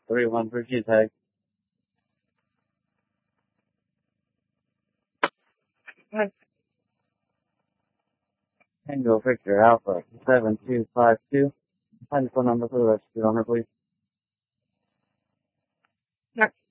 3-1 for G-Tag. Tango Victor Alpha 7252. Find the phone number for the rescue owner, please.